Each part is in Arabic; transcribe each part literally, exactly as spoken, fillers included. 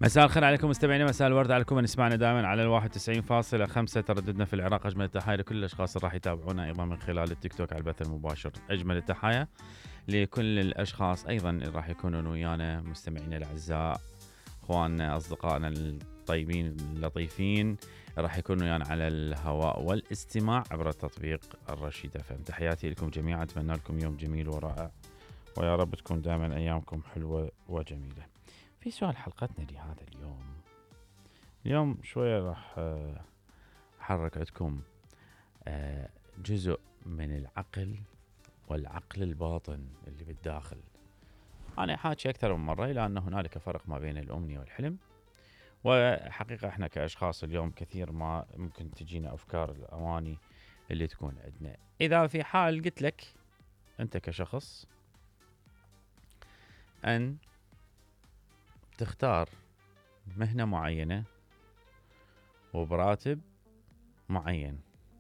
مساء الخير عليكم مستمعينا، مساء الورد عليكم من يسمعنا دائما على الواحد وتسعين فاصلة خمسة ترددنا في العراق. أجمل التحايا لكل الأشخاص اللي راح يتابعونا أيضا من خلال التيك توك على البث المباشر. أجمل التحايا لكل الأشخاص أيضا اللي راح يكونون ويانا، مستمعينا الأعزاء، إخواننا، أصدقائنا الطيبين اللطيفين، راح يكونوا ويانا على الهواء والاستماع عبر التطبيق الرشيد اف ام. تحياتي لكم جميعا، أتمنى لكم يوم جميل ورائع، ويا رب تكون دائما أيامكم حلوة وجميلة. في سؤال حلقتنا لهذا اليوم، اليوم شوية راح أحرك عندكم جزء من العقل والعقل الباطن اللي بالداخل. أنا حاكي أكثر من مرة إلى أن هنالك فرق ما بين الأمنية والحلم، وحقيقة إحنا كأشخاص اليوم كثير ما ممكن تجينا أفكار الأواني اللي تكون عندنا. إذا في حال قلت لك أنت كشخص أن تختار مهنة معينة وبراتب معين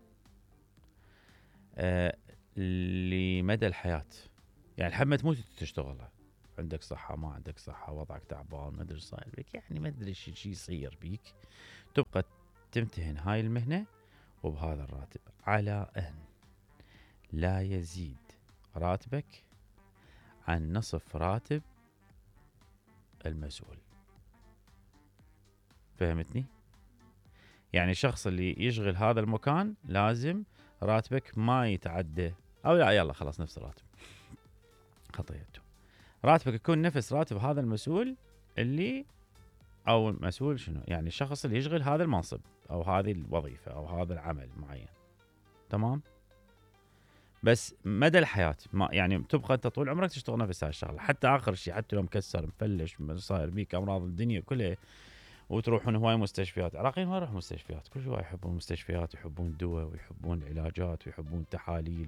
آه لمدى الحياة، يعني لحد ما تموت تشتغلها، عندك صحة ما عندك صحة، وضعك تعبان، ما ادري صاير بيك، يعني ما ادري شي شي يصير بيك، تبقى تمتهن هاي المهنة وبهذا الراتب، على أن لا يزيد راتبك عن نصف راتب المسؤول. فهمتني؟ يعني الشخص اللي يشغل هذا المكان لازم راتبك ما يتعدى، او لا يلا خلاص نفس الراتب، خطيته، راتبك يكون نفس راتب هذا المسؤول اللي، او المسؤول شنو يعني الشخص اللي يشغل هذا المنصب او هذه الوظيفة او هذا العمل معين. تمام؟ بس مدى الحياة ما يعني تبقى انت طول عمرك تشتغل نفس هالشغله، حتى اخر شيء، حتى لو مكسر مفلش صاير بيك امراض الدنيا كلها، وتروحون هواي مستشفيات. العراقيين ما يروحون مستشفيات، كل شوي يحبون المستشفيات، يحبون الدواء ويحبون العلاجات ويحبون التحاليل